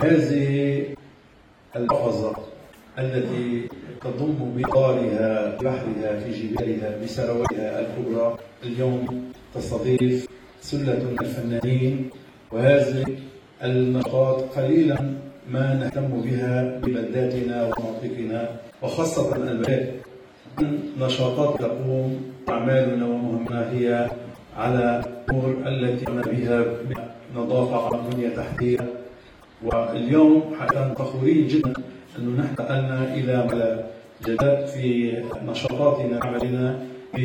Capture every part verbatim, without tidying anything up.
هذه المحافظة التي تضم بقارها بحرها في جبالها بثرواتها الكبرى اليوم تستضيف سلة من الفنانين، وهذه النشاطات قليلا ما نهتم بها ببلداتنا ومناطقنا، وخاصة البلاد. نشاطات تقوم أعمالنا ومهمنا هي على الأمور التي قمنا بها نظافة بنية تحتية. واليوم حقيقة فخورين جدا أنه نحن إلى جداد في نشاطاتنا وعملنا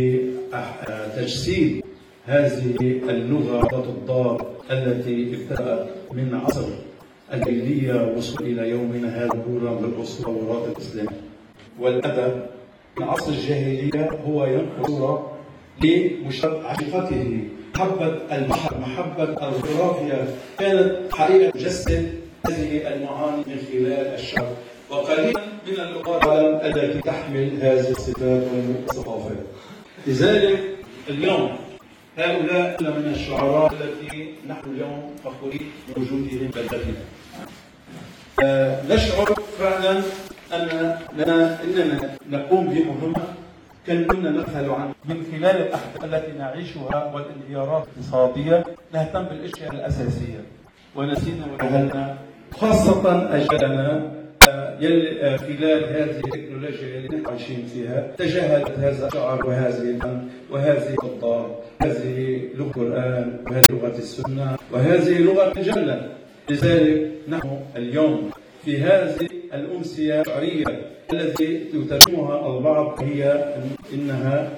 بتجسيد هذه اللغة الضاد التي ابتدأت من عصر الجاهلية وصل إلى يومنا هذا مرورا بالأسطورة والتراث الإسلامي والأدب. من عصر الجاهلية هو ينقل صورة لعشيقته، محبة البحر، محبة الجغرافيا، كانت حقيقة تجسد هذه المعاني من خلال الشعر، وقليلا من اللغات التي تحمل هذه الصفات والثقافات. لذلك اليوم هؤلاء من الشعراء التي نحن اليوم فخورين بوجودهم بلدتنا. أه نشعر فعلا أننا إننا نقوم بمهمة كنا نبحث عنها من خلال الأحداث التي نعيشها والانهيارات الاقتصادية. نهتم بالأشياء الأساسية ونسينا وجهلنا، خاصة أجيالنا خلال هذه التكنولوجيا اللي نحن عايشين فيها تجاهلت هذا الشعر وهذه الفن وهذه الضاد، هذه لغة القرآن وهذه لغة السنة وهذه لغة الجنة. لذلك نحن اليوم في هذه الأمسية الشعرية التي يترجمها البعض هي إنها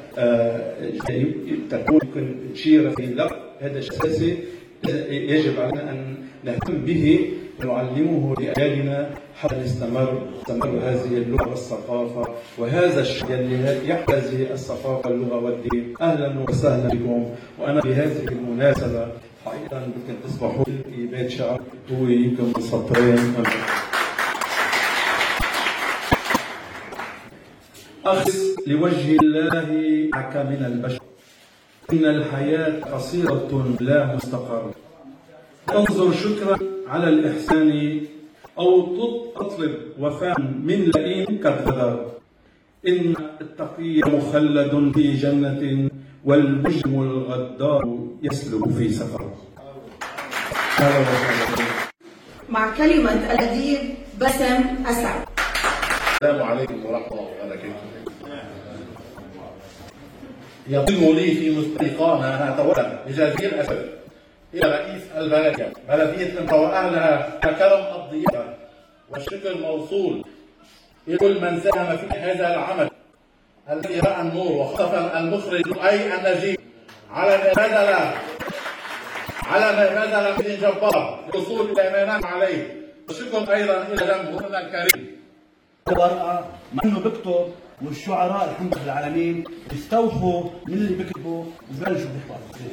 تكون شيرة في لغة، هذا أساسي يجب علينا أن نهتم به ونعلمه لأجيالنا حتى نستمر تستمر هذه اللغة والثقافة وهذا الشيء الذي يحتوي الثقافة اللغة والدين. أهلا وسهلا بكم. وأنا بهذه المناسبة حقيقة يمكن تصبحوا في بيت شعر هو يمكن سطرين. أخلص لوجه الله معك من البشر، إن الحياة قصيرة لا مستقر. تنظر شكرا على الإحسان أو تطلب وفاء من لئيم قد غدر. إن التقي مخلد في جنة والمجرم الغدار يسلك في سفر. مع كلمة الأديب بسم أسعد. السلام عليكم ورحمة الله وبركاته. يضم لي في مستيقانا نتولى بجزيرة أسد إلى رئيس البلدية بلدية أنت وأهلها كرم الضيافة والشكر موصول إلى كل من ساهم في هذا العمل الذي رأى النور، وخاصة المخرج أي النجيب على ما بذل على ما بذل من جبار للوصول إلى ما نعم عليه. والشكر أيضا إلى جمهورنا الكريم. ورقة مع انه بكتب والشعراء الحمد لله العالمين بيستوحوا من اللي بيكتبوا وببلشوا بيحكوا.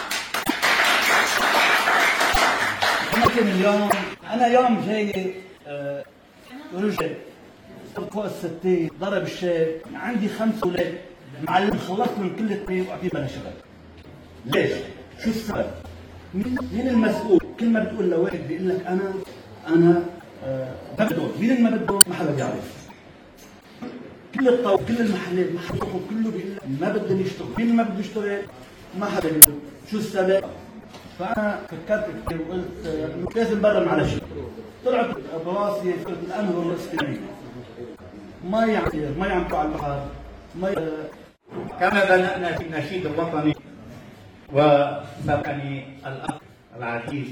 ممكن اليوم انا يوم جاي أه رجل فوق الستين ضرب الشاب، عندي خمس اولاد معلم خلصت من كل الطريق واعطيه بلا شغل. ليش؟ شو السبب؟ مين المسؤول؟ كل ما بتقول لواحد بيقول لك انا انا أه ما بدهم، مين اللي ما بدهم؟ ما حدا بيعرف. كل الطاوله كل المحلات ما حدا كله بيقول لك ما بدهم يشتغلوا، مين اللي ما بده يشتغل؟ ما حدا بيقول. شو السبب؟ فانا فكرت كثير وقلت لازم برم على شيء. طلعت براسي فكره الانهر الاستوائيه. مي عم تصير، مي عم تطلع على البحر، مي. كما بدانا في النشيد الوطني وسبقني الاخ العزيز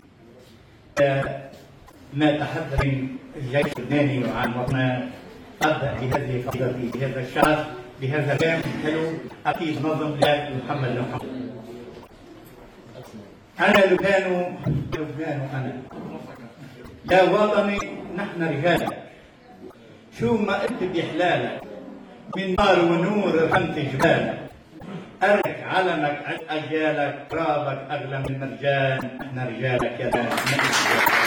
ما تحدث من الجيش اللبناني وعن وطننا، ابدا بهذه قصيدتي بهذا الشعر بهذا الكلام حلو اكيد نظم لمحمد محمد. انا لبنان لبنان انا يا وطني نحن رجالك، شو ما قلت بحلالك من نار ونور رحمت جبالك، أرك علمك عد أجيالك، ترابك أغلى من مرجان، نحن رجالك يا بنات.